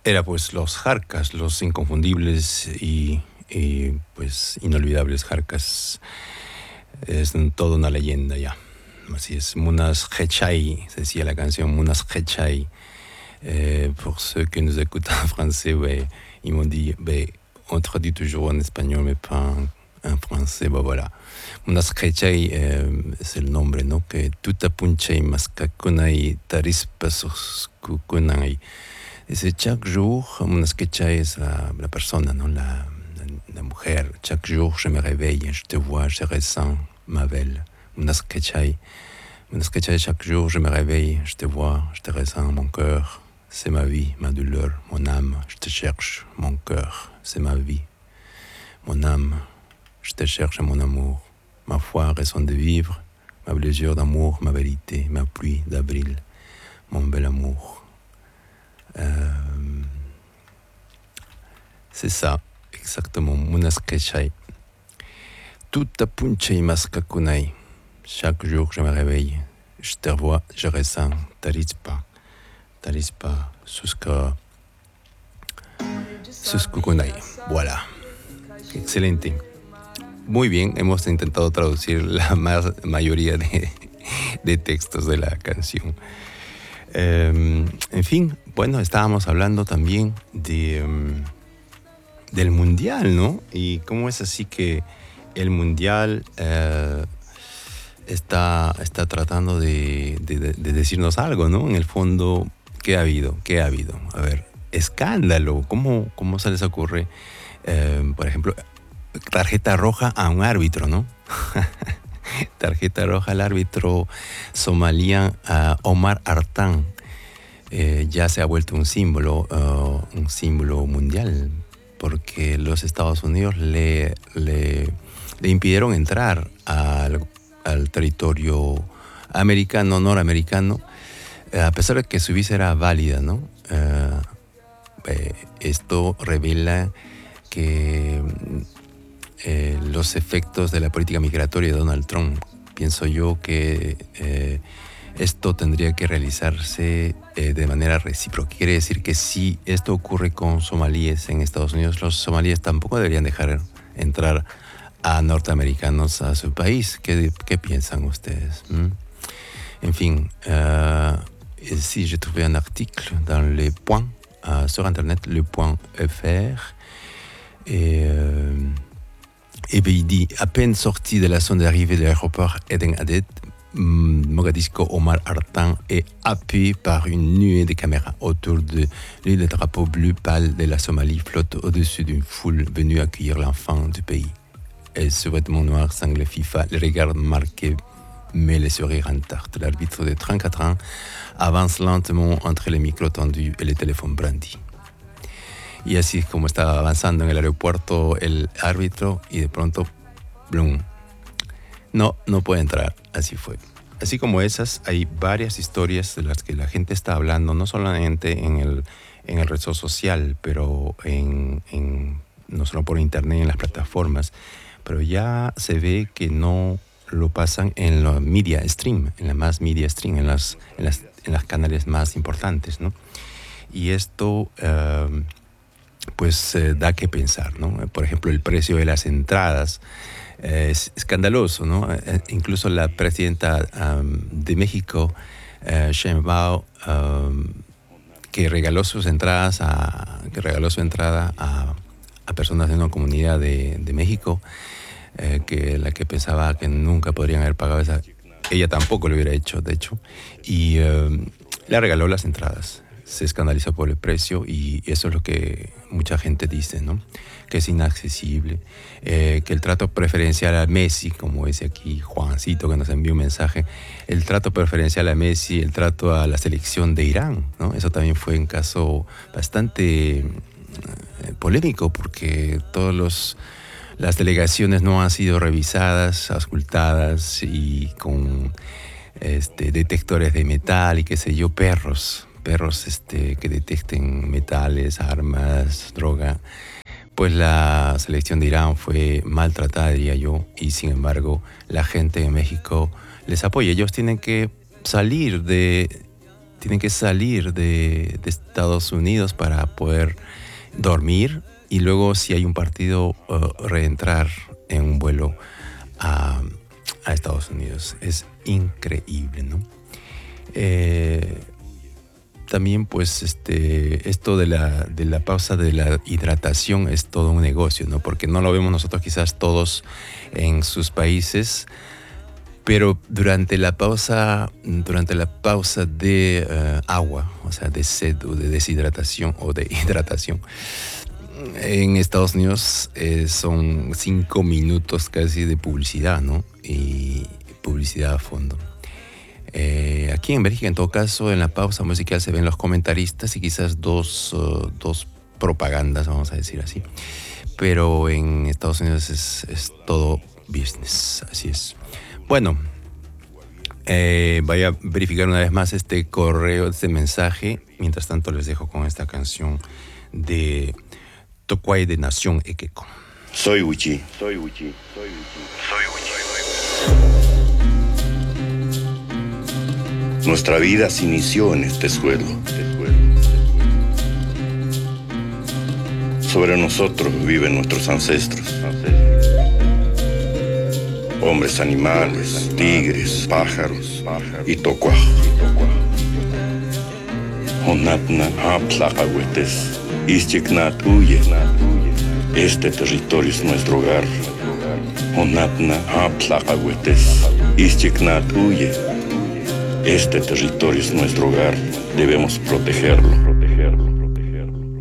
Era pues los Jarcas, los inconfundibles y pues inolvidables Jarcas. Es toda una leyenda ya. Así es, Munas Hechai, se decía la canción Munas Hechai. Pour ceux qui nous écoutent en français, ouais, ils m'ont dit, on traduit toujours en espagnol, mais pas en français, voilà. Munas Hechai, c'est le nombre, ¿no? Que tutapunchei mascaconai tarispasos cuconai. Dice, chaque jour, Munas Hechai es la persona, ¿no? La mujer. Chaque jour, je me réveille, je te vois, je ressens ma belle. Munas Hechai. Munas Hechai, chaque jour, je me réveille, je te vois, je te ressens, mon cœur. C'est ma vie, ma douleur, mon âme, je te cherche, mon cœur, c'est ma vie. Mon âme, je te cherche, mon amour. Ma foi, raison de vivre, ma blessure d'amour, ma vérité, ma pluie d'avril, mon bel amour. C'est ça, exactement, Munas Hechai. Tout a punchei mascakunai. Chaque jour, je me réveille, je te vois, je ressens, tarispa. Tarispa, Suskukunai. Voilà. Excelente. Muy bien, hemos intentado traducir la mayoría de textos de la canción. En fin, bueno, estábamos hablando también del Mundial, ¿no? Y cómo es así que el Mundial está tratando de decirnos algo, ¿no? En el fondo, ¿qué ha habido? A ver, escándalo. ¿Cómo se les ocurre? Por ejemplo, tarjeta roja a un árbitro, ¿no? Tarjeta roja al árbitro somalí Omar Artan. Ya se ha vuelto un símbolo mundial, porque los Estados Unidos le impidieron entrar al territorio norteamericano, a pesar de que su visa era válida, ¿no? Esto revela que los efectos de la política migratoria de Donald Trump. Pienso yo que esto tendría que realizarse de manera recíproca. Quiere decir que si esto ocurre con somalíes en Estados Unidos, los somalíes tampoco deberían dejar entrar a norteamericanos a su país. ¿Qué piensan ustedes? En fin, ici j'ai trouvé un article dans Les Points, sur Internet, lepoint.fr, et bien il dit, à peine sorti de la zone d'arrivée de l'aéroport Eden Adet, Mogadiscio Omar Artan est happé par une nuée de caméras autour de lui. Le drapeau bleu pâle de la Somalie flotte au-dessus d'une foule venue accueillir l'enfant du pays. Et ce vêtement noir sangle FIFA, le regard marqué mais le sourire intact. L'arbitre de 34 ans avance lentement entre les micros tendus et les téléphones brandis. Y así como estaba avanzando en el aeropuerto el árbitro y de pronto, ¡blum! No puede entrar. Así fue. Así como esas, hay varias historias de las que la gente está hablando, no solamente en el resto social, pero no solo por internet, en las plataformas, pero ya se ve que no lo pasan en la media stream, en las canales más importantes, ¿no? Y esto da que pensar, ¿no? Por ejemplo, el precio de las entradas es escandaloso, ¿no? Incluso la presidenta de México, Sheinbaum, que regaló su entrada a personas de una comunidad de México, que pensaba que nunca podrían haber pagado esa. Ella tampoco lo hubiera hecho, de hecho, y le regaló las entradas. Se escandalizó por el precio y eso es lo que mucha gente dice, ¿no? Que es inaccesible, que el trato preferencial a Messi, como dice aquí Juancito que nos envió un mensaje, el trato preferencial a Messi, el trato a la selección de Irán, ¿no? Eso también fue un caso bastante polémico porque las delegaciones no han sido revisadas, auscultadas y con detectores de metal y qué sé yo, perros que detecten metales, armas, droga. Pues la selección de Irán fue maltratada, diría yo, y sin embargo la gente de México les apoya. Ellos tienen que salir de tienen que salir de Estados Unidos para poder dormir y luego, si hay un partido, reentrar en un vuelo a Estados Unidos. Es increíble, ¿no? También pues esto de la pausa de la hidratación es todo un negocio, ¿no? Porque no lo vemos nosotros quizás todos en sus países, pero durante la pausa de agua, o sea, de sed o de deshidratación o de hidratación, en Estados Unidos son 5 minutos casi de publicidad, ¿no? Y publicidad a fondo. Aquí en Bélgica, en todo caso, en la pausa musical se ven los comentaristas y quizás dos propagandas, vamos a decir así. Pero en Estados Unidos es todo business, así es. Bueno, voy a verificar una vez más este correo, este mensaje. Mientras tanto les dejo con esta canción de Tokwai de Nación Ekeko. Soy Uchi. Soy Uchi. Soy Uchi. Soy Uchi. Nuestra vida se inició en este suelo. Sobre nosotros viven nuestros ancestros. Hombres, animales, tigres, pájaros y tocuaj. Onatna aplaqahuetes, ischiknat huye. Este territorio es nuestro hogar. Onatna aplaqahuetes, ischiknat huye. Este territorio es nuestro hogar. Debemos protegerlo.